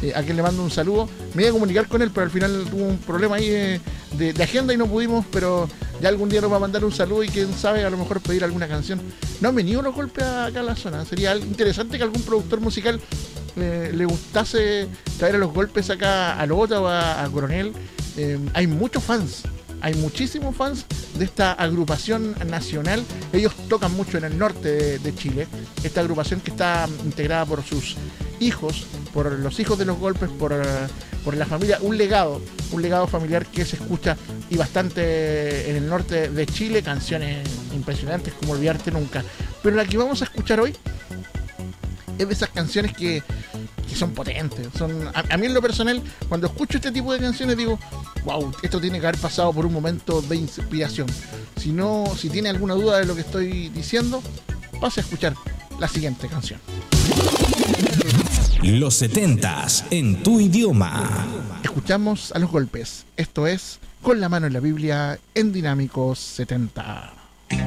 a quien le mando un saludo. Me iba a comunicar con él, pero al final tuvo un problema ahí de agenda y no pudimos, pero ya algún día nos va a mandar un saludo y quién sabe, a lo mejor pedir alguna canción. No han venido los golpes acá a la zona. Sería interesante que algún productor musical le gustase traer a los golpes acá a Lota o a Coronel. Hay muchos fans. Hay muchísimos fans de esta agrupación nacional. Ellos tocan mucho en el norte de Chile. Esta agrupación que está integrada por sus hijos, por los hijos de los golpes, por la familia. Un legado familiar que se escucha y bastante en el norte de Chile. Canciones impresionantes como Olvidarte Nunca. Pero la que vamos a escuchar hoy es de esas canciones que son potentes. A mí en lo personal, cuando escucho este tipo de canciones digo, wow, esto tiene que haber pasado por un momento de inspiración. Si tiene alguna duda de lo que estoy diciendo, pase a escuchar la siguiente canción. Los 70s en tu idioma. Escuchamos a los golpes. Esto es Con la mano en la Biblia en Dinámicos 70.